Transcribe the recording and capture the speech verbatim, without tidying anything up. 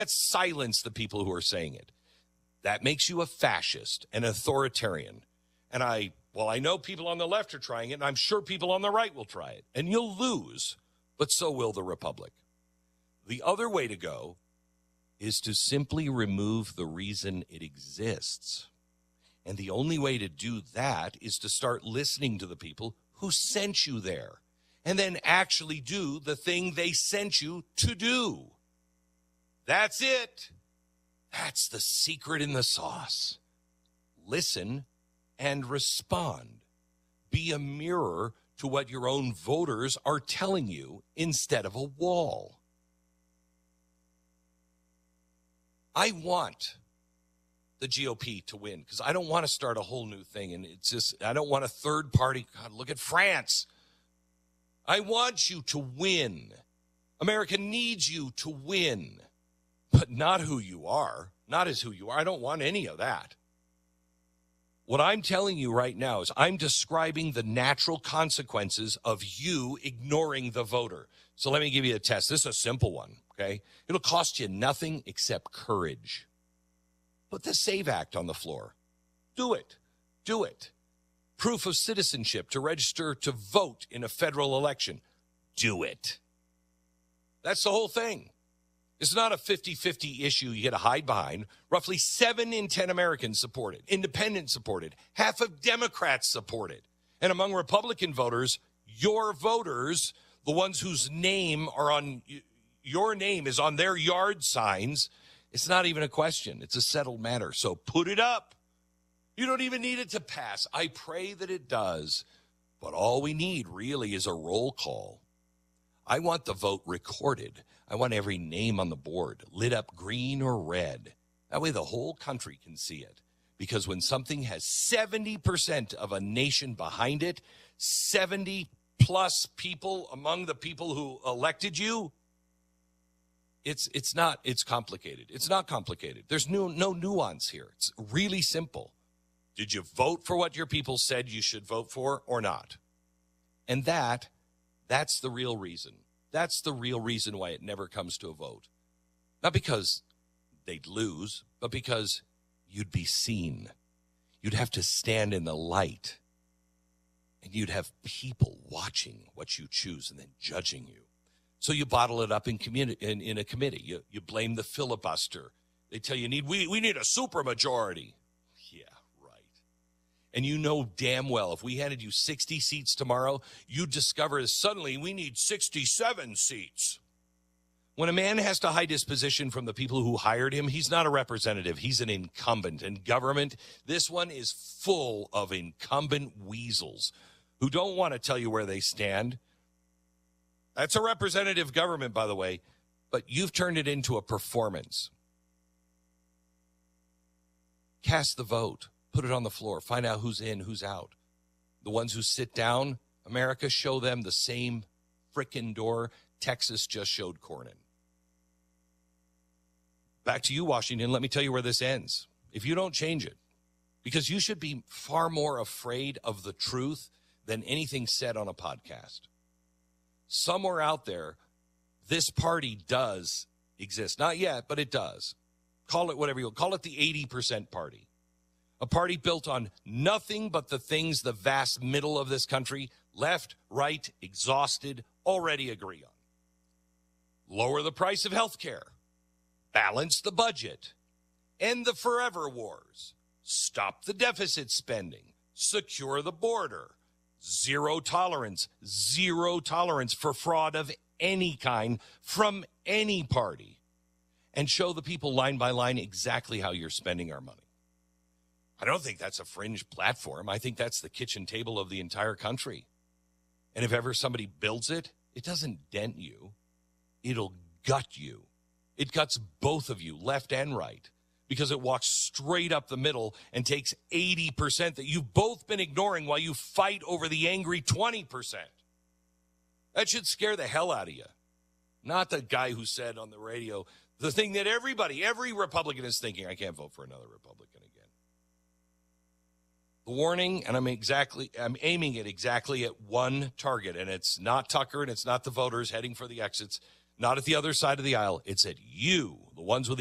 Let's silence the people who are saying it. That makes you a fascist, an authoritarian. And I, well, I know people on the left are trying it, and I'm sure people on the right will try it. And you'll lose, but so will the Republic. The other way to go is to simply remove the reason it exists. And the only way to do that is to start listening to the people who sent you there and then actually do the thing they sent you to do. That's it. That's the secret in the sauce. Listen and respond. Be a mirror to what your own voters are telling you instead of a wall. I want the G O P to win because I don't want to start a whole new thing. And it's just, I don't want a third party. God, look at France. I want you to win. America needs you to win, but not who you are, not as who you are. I don't want any of that. What I'm telling you right now is I'm describing the natural consequences of you ignoring the voter. So let me give you a test. This is a simple one, okay? It'll cost you nothing except courage. Put the SAVE Act on the floor. Do it. Do it. Proof of citizenship to register to vote in a federal election. Do it. That's the whole thing. It's not a fifty-fifty issue you get to hide behind. Roughly seven in ten Americans support it. Independents support it. Half of Democrats support it. And among Republican voters, your voters, the ones whose name are on, your name is on their yard signs, it's not even a question. It's a settled matter. So put it up. You don't even need it to pass. I pray that it does. But all we need really is a roll call. I want the vote recorded. I want every name on the board lit up green or red. That way the whole country can see it. Because when something has seventy percent of a nation behind it, seventy plus people among the people who elected you, it's it's not, it's complicated. It's not complicated. There's no, no nuance here. It's really simple. Did you vote for what your people said you should vote for or not? And that, that's the real reason. That's the real reason why it never comes to a vote. Not because they'd lose, but because you'd be seen. You'd have to stand in the light. And you'd have people watching what you choose and then judging you. So you bottle it up in, communi- in, in a committee. You, you blame the filibuster. They tell you, need we, we need a supermajority. Yeah, right. And you know damn well, if we handed you sixty seats tomorrow, you'd discover suddenly we need sixty-seven seats. When a man has to hide his position from the people who hired him, he's not a representative. He's an incumbent. And government, this one is full of incumbent weasels who don't want to tell you where they stand. That's a representative government, by the way, but you've turned it into a performance. Cast the vote. Put it on the floor. Find out who's in, who's out. The ones who sit down, America, show them the same frickin' door Texas just showed Cornyn. Back to you, Washington. Let me tell you where this ends. If you don't change it, because you should be far more afraid of the truth than anything said on a podcast. Somewhere out there, this party does exist. Not yet, but it does. Call it whatever you want. Call it the eighty percent party. A party built on nothing but the things the vast middle of this country, left, right, exhausted, already agree on. Lower the price of health care. Balance the budget. End the forever wars. Stop the deficit spending. Secure the border. Zero tolerance. Zero tolerance for fraud of any kind from any party. And show the people line by line exactly how you're spending our money. I don't think that's a fringe platform. I think that's the kitchen table of the entire country. And if ever somebody builds it, it doesn't dent you. It'll gut you. It guts both of you, left and right, because it walks straight up the middle and takes eighty percent that you've both been ignoring while you fight over the angry twenty percent. That should scare the hell out of you. Not the guy who said on the radio, the thing that everybody, every Republican is thinking, I can't vote for another Republican again. The warning, and I'm exactly, I'm aiming it exactly at one target, and it's not Tucker and it's not the voters heading for the exits. not at the other side of the aisle. It's at you, the ones with